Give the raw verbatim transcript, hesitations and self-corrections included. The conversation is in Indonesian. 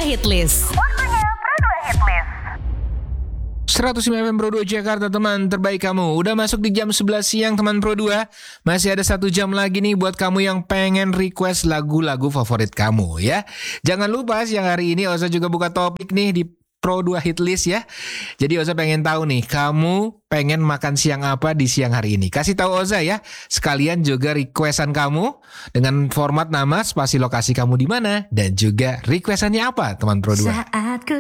Hitlist. Waktunya Pro dua Hitlist. seratus lima F M Pro dua Jakarta, teman terbaik kamu. Udah masuk di jam sebelas siang teman Pro dua. Masih ada satu jam lagi nih buat kamu yang pengen request lagu-lagu favorit kamu ya. Jangan lupa siang hari ini Oza juga buka topik nih di Pro dua Hitlist ya. Jadi Oza pengen tahu nih, kamu pengen makan siang apa di siang hari ini? Kasih tahu Oza ya. Sekalian juga requestan kamu dengan format nama, spasi lokasi kamu di mana, dan juga requestannya apa teman Pro dua. Saat ku